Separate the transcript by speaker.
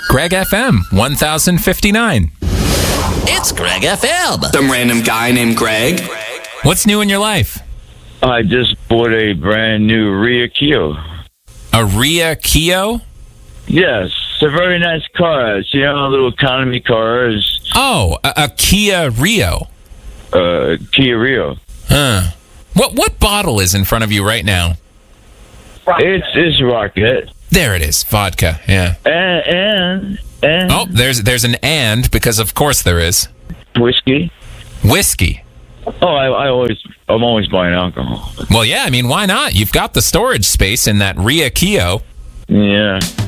Speaker 1: Greg FM 1059.
Speaker 2: It's Greg FM.
Speaker 3: Some random guy named Greg.
Speaker 1: What's new in your life?
Speaker 4: I just bought a brand new Ria Kio.
Speaker 1: A Ria Kio?
Speaker 4: Yes, it's a very nice car. It's, a little economy car.
Speaker 1: Oh, a Kia Rio.
Speaker 4: Kia Rio.
Speaker 1: Huh. What bottle is in front of you right now?
Speaker 4: It's Rocket.
Speaker 1: There it is. Vodka. Yeah.
Speaker 4: And
Speaker 1: Oh, there's an and, because of course there is.
Speaker 4: Whiskey.
Speaker 1: Whiskey.
Speaker 4: Oh, I'm always buying alcohol.
Speaker 1: Well, yeah, I mean, why not? You've got the storage space in that Ria Kio.
Speaker 4: Yeah.